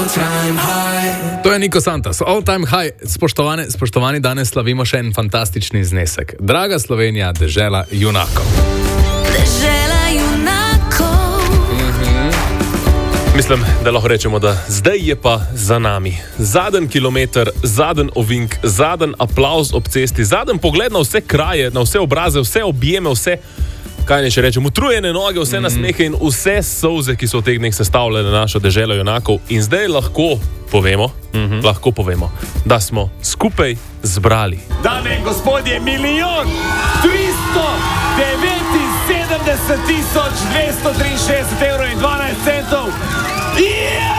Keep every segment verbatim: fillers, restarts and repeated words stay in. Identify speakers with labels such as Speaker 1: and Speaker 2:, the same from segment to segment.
Speaker 1: To je Niko Santos, all time high. Spoštovane, spoštovani, danes slavimo še en fantastični znesek. Draga Slovenija, dežela junakov.
Speaker 2: Dežela junakov.
Speaker 3: Mm-hmm. Mislim, da lahko rečemo, da zdaj je pa za nami. Zadnji kilometer, zadnji ovink, zadnji aplavz ob cesti, zadnji pogled na vse kraje, na vse obraze, vse objeme, vse, kaj ne še rečem, utrujene noge, vse mm-hmm. nasmehe in vse solze, ki so v teh dneh sestavljene našo deželo junakov. In zdaj lahko povemo, mm-hmm. lahko povemo, da smo skupaj zbrali.
Speaker 4: Dame in gospodje, milijon tristo devetinsedemdeset tisoč dvesto triinšestdeset evrov in dvanajst centov. Ja!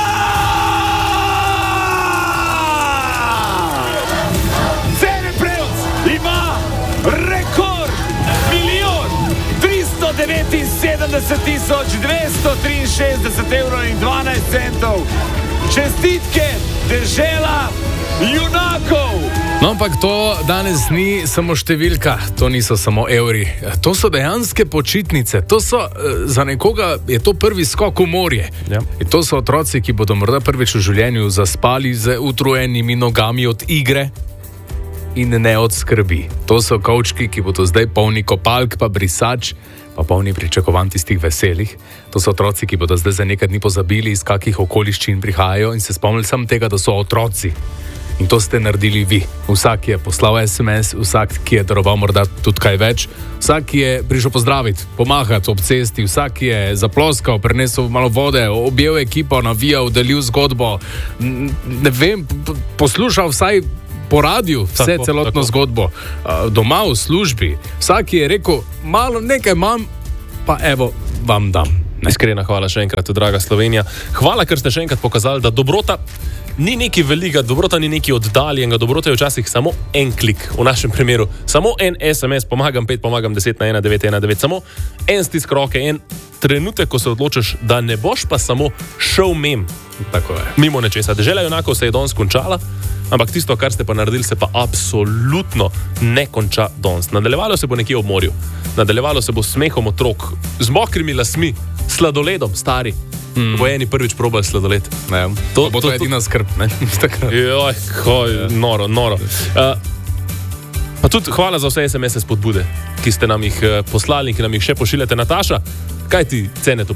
Speaker 4: Cene Prevc ima rekord milijon tristo devetinsedemdeset tisoč dvesto triinšestdeset evrov in dvanajst centov. Čestitke, dežela junakov!
Speaker 1: No, ampak to danes ni samo številka, to niso samo evri, to so dejanske počitnice, to so, za nekoga je to prvi skok v morje.
Speaker 3: Ja.
Speaker 1: In to so otroci, ki bodo morda prvič v življenju zaspali z utrujenimi nogami od igre in ne od skrbi. To so kovčki, ki bodo zdaj polni kopalk pa brisač, pa polni pričakovanj tistih veselih. To so otroci, ki bodo zdaj za nekaj dni pozabili, iz kakih okoliščin prihajajo in se spomnili samo tega, da so otroci. In to ste naredili vi. Vsak je poslal es em es, vsak, ki je daroval morda tudi kaj več, vsak, ki je prišel pozdraviti, pomagati ob cesti, vsak, ki je zaploskal, prinesel malo vode, objel ekipo, navijal, delil zgodbo, ne vem, poslušal vsaj po radiju vse tako, celotno tako. Zgodbo, doma v službi. Vsak je rekel, malo nekaj imam, pa evo, vam dam.
Speaker 3: Iskrena hvala še enkrat, draga Slovenija. Hvala, ker ste še enkrat pokazali, da dobrota ni neki velika, dobrota ni neki oddaljenega, dobrota je včasih samo en klik, v našem primeru. Samo en es em es, pomagam pet, pomagam deset na ena devet ena devet, samo en stisk roke, en trenutek, ko se odločiš, da ne boš pa samo šel mem.
Speaker 1: Tako je.
Speaker 3: Mimo nečesa. Dežela junakov se je danes končala, ampak tisto, kar ste pa naredili, se pa absolutno ne konča danes. Nadaljevalo se bo nekje ob morju. Nadaljevalo se bo s smehom otrok, z mokrimi lasmi, sladoledom, stari. Mm. Bo eni prvič probali sladoled.
Speaker 1: Ne, to bo to, to edina skrb, ne?
Speaker 3: Joj, hoj, noro, noro. Uh, pa tudi hvala za vse es em es spodbude, ki ste nam jih poslali in ki nam jih še pošiljate. Nataša, kaj ti cene to